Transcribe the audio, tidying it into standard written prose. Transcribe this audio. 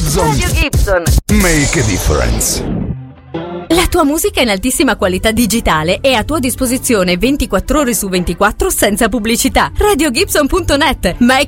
Gibson. Make a difference. La tua musica in altissima qualità digitale è a tua disposizione 24 ore su 24 senza pubblicità. RadioGibson.net. Make